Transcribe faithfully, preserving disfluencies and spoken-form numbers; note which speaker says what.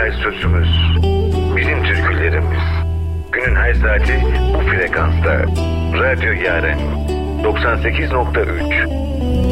Speaker 1: her sözümüz, bizim türkülerimiz. Günün her saati bu frekansta. Radyo Yaren doksan sekiz nokta üç.